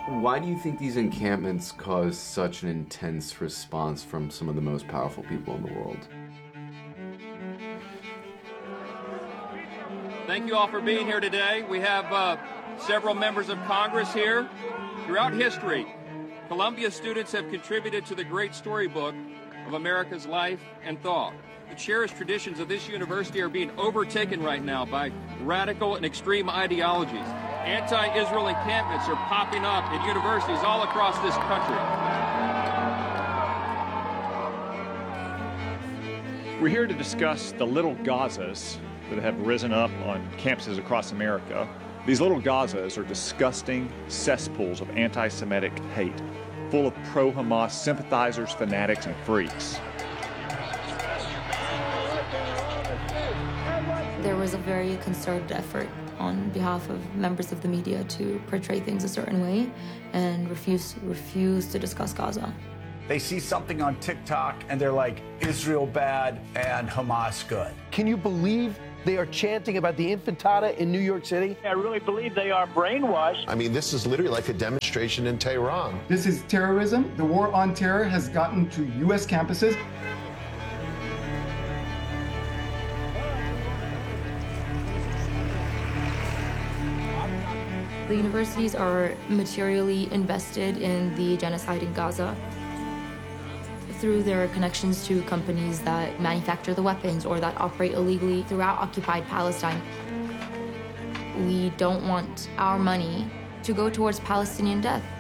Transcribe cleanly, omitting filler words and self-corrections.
Why do you think these encampments cause such an intense response from some of the most powerful people in the world? Thank you all for being here today. We have several members of Congress here. Throughout history, Columbia students have contributed to the great storybook of America's life and thought. The cherished traditions of this university are being overtaken right now by radical and extreme ideologies. Anti-Israel encampments are popping up in universities all across this country. We're here to discuss the little Gazas that have risen up on campuses across America. These little Gazas are disgusting cesspools of anti-Semitic hate, full of pro-Hamas sympathizers, fanatics, and freaks. There was a very concerted effort on behalf of members of the media to portray things a certain way and refuse to discuss Gaza. They see something on TikTok and they're like, Israel bad and Hamas good. Can you believe they are chanting about the Intifada in New York City? I really believe they are brainwashed. I mean, this is literally like a demonstration in Tehran. This is terrorism. The war on terror has gotten to U.S. campuses. The universities are materially invested in the genocide in Gaza through their connections to companies that manufacture the weapons or that operate illegally throughout occupied Palestine. We don't want our money to go towards Palestinian death.